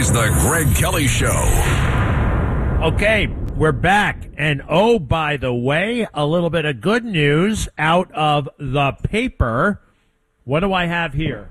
is the Greg Kelly Show. Okay, we're back. And oh, by the way, a little bit of good news out of the paper. What do I have here?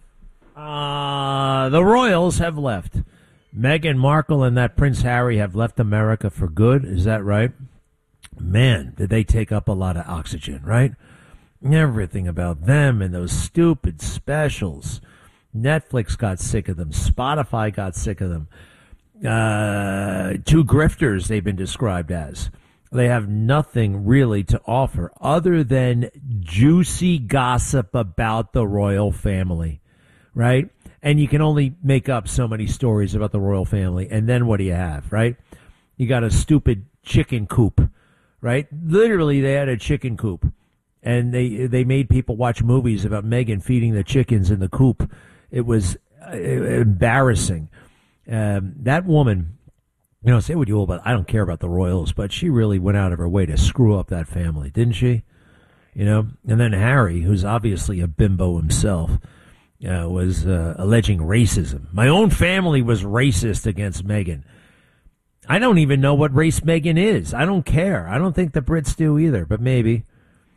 The Royals have left. Meghan Markle and that Prince Harry have left America for good. Is that right? Man, did they take up a lot of oxygen, right? Everything about them and those stupid specials. Netflix got sick of them. Spotify got sick of them. Two grifters they've been described as. They have nothing really to offer other than juicy gossip about the royal family, right? And you can only make up so many stories about the royal family. And then what do you have, right? You got a stupid chicken coop, right? Literally, they had a chicken coop. And they made people watch movies about Meghan feeding the chickens in the coop. It was embarrassing. That woman, say what you will, but I don't care about the royals, but she really went out of her way to screw up that family, didn't she? And then Harry, who's obviously a bimbo himself, was alleging racism. My own family was racist against Meghan. I don't even know what race Meghan is. I don't care. I don't think the Brits do either, but maybe.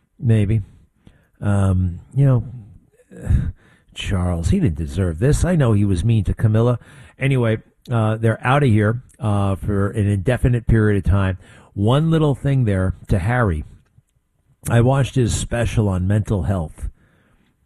Charles, he didn't deserve this. I know he was mean to Camilla. Anyway, they're out of here for an indefinite period of time. One little thing there to Harry. I watched his special on mental health.